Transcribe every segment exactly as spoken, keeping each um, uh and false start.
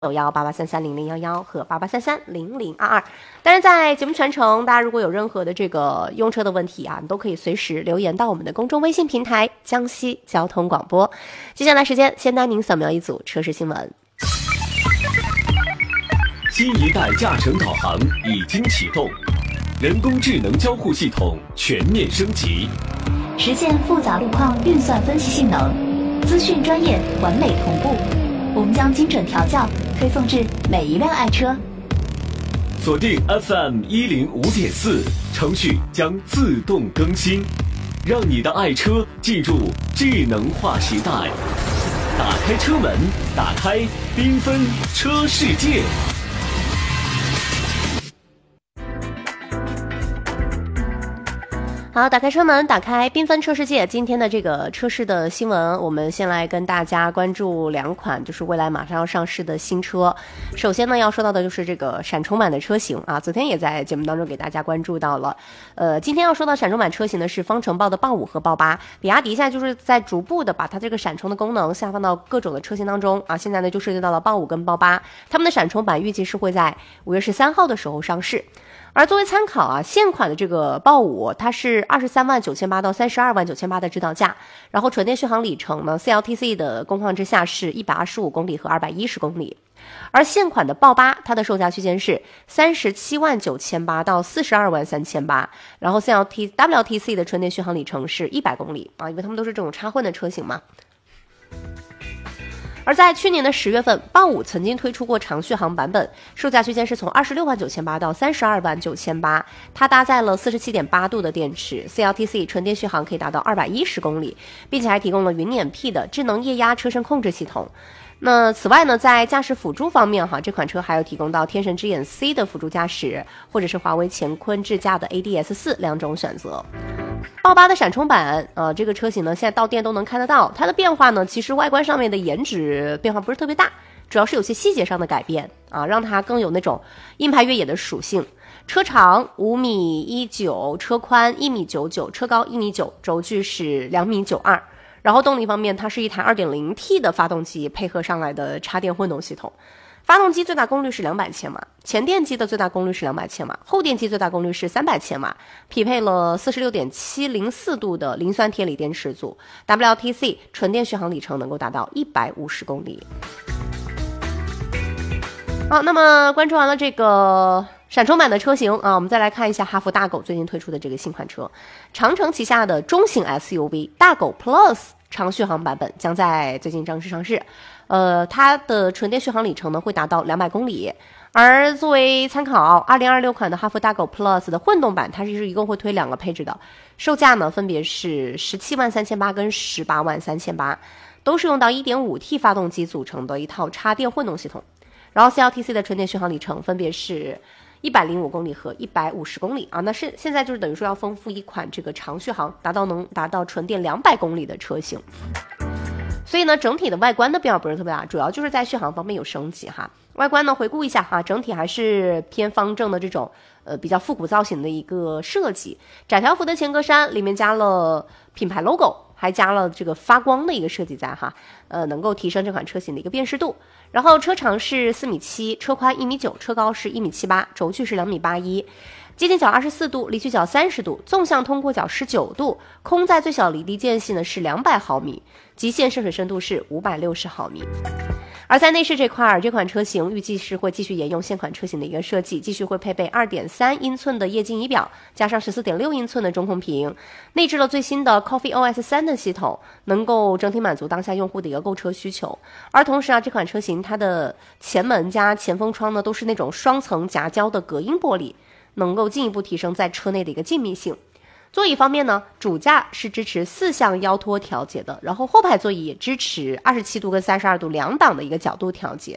九幺八八三三零零幺幺和八八三三零零二二。当然，在节目全程，大家如果有任何的这个用车的问题啊，你都可以随时留言到我们的公众微信平台“江西交通广播”。接下来时间，先带您扫描一组车市新闻。 新一代驾乘导航已经启动，人工智能交互系统全面升级， 实现复杂路况运算分析性能，资讯专业完美同步。我们将精准调教推送至每一辆爱车。 锁定 F M 一零五点四，程序将自动更新，让你的爱车进入智能化时代。打开车门，打开缤纷车世界。 好，打开车门，打开缤纷车世界。今天的这个车市的新闻，我们先来跟大家关注两款，就是未来马上要上市的新车。首先呢，要说到的就是这个闪充版的车型啊，昨天也在节目当中给大家关注到了。呃，今天要说到闪充版车型的是方程豹的豹五和豹八，比亚迪现在就是在逐步的把它这个闪充的功能下放到各种的车型当中啊。现在呢，就涉及到了豹五跟豹八，他们的闪充版预计是会在五月十三号的时候上市。而作为参考啊，现款的这个豹五它是二十三万九千八到三十二万九千八的指导价，然后纯电续航里程呢 C L T C 的工况之下是一百二十五公里和二百一十公里。而现款的豹八它的售价区间是三十七万九千八到四十二万三千八，然后 C L T W L T C 的纯电续航里程是一百公里啊，因为他们都是这种插混的车型嘛。而在去年的十月份，豹五曾经推出过长续航版本，售价区间是从二十六万九千八到三十二万九千八，它搭载了 四十七点八度的电池 ，C L T C 纯电续航可以达到二百一十公里，并且还提供了云辇 P 的智能液压车身控制系统。那此外呢，在驾驶辅助方面哈，这款车还有提供到天神之眼 C 的辅助驾驶，或者是华为乾坤智驾的 A D S 四 两种选择。豹八的闪充版，呃，这个车型呢，现在到店都能看得到。它的变化呢，其实外观上面的颜值变化不是特别大，主要是有些细节上的改变啊，让它更有那种硬派越野的属性。车长五米一九，车宽一米九九，车高一米九，轴距是两米九二。然后动力方面，它是一台 二点零 T 的发动机配合上来的插电混动系统。发动机最大功率是两百千瓦，前电机的最大功率是两百千瓦，后电机最大功率是三百千瓦，匹配了 四十六点七零四度的磷酸铁锂电池组 ，W L T C 纯电续航里程能够达到一百五十公里。好，那么关注完了这个闪充版的车型啊，我们再来看一下哈弗大狗最近推出的这个新款车，长城旗下的中型 S U V 大狗 Plus 长续航版本将在最近正式上市。呃，它的纯电续航里程呢会达到两百公里，而作为参考，二零二六款的哈弗大狗 Plus 的混动版，它是一共会推两个配置的，售价呢分别是十七万三千八跟十八万三千八，都是用到 一点五 T 发动机组成的一套插电混动系统。然后 C L T C 的纯电续航里程分别是一百零五公里和一百五十公里啊，那是现在就是等于说要丰富一款这个长续航，达到能达到纯电两百公里的车型。所以呢，整体的外观的变化不是特别大，主要就是在续航方面有升级哈。外观呢，回顾一下哈，整体还是偏方正的这种呃比较复古造型的一个设计，窄条幅的前格栅里面加了品牌 logo， 还加了这个发光的一个设计在哈，呃，能够提升这款车型的一个辨识度。然后车长是四米七，车宽一米九，车高是一米七八，轴距是两米八一。接近角二十四度，离去角三十度，纵向通过角十九度，空载最小离地间隙呢是两百毫米，极限渗水深度是五百六十毫米。而在内饰这块，这款车型预计是会继续沿用现款车型的一个设计，继续会配备 二点三英寸的液晶仪表，加上 十四点六英寸的中控屏，内置了最新的 Coffee O S 三的系统，能够整体满足当下用户的一个购车需求。而同时啊，这款车型它的前门加前风窗呢都是那种双层夹胶的隔音玻璃，能够进一步提升在车内的一个静谧性。座椅方面呢，主驾是支持四项腰托调节的，然后后排座椅也支持二十七度跟三十二度两档的一个角度调节。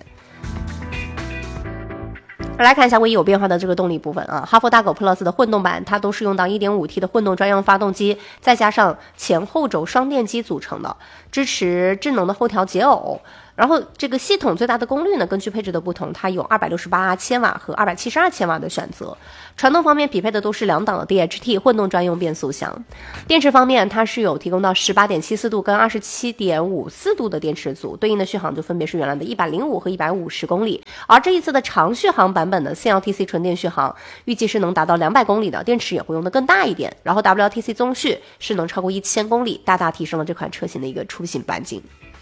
来看一下唯一有变化的这个动力部分啊，哈弗大狗 Plus 的混动版，它都是用到 一点五 T 的混动专用发动机，再加上前后轴双电机组成的，支持智能的后调节偶， 然后这个系统最大的功率呢，根据配置的不同，它有二百六十八千瓦和二百七十二千瓦的选择。传动方面匹配的都是两档的 D H T 混动专用变速箱。电池方面，它是有提供到 十八点七四度跟 二十七点五四度的电池组，对应的续航就分别是原来的一百零五和一百五十公里。而这一次的长续航版本的 C L T C 纯电续航预计是能达到两百公里的，电池也会用得更大一点。然后 W L T C 综续是能超过一千公里，大大提升了这款车型的一个出行半径。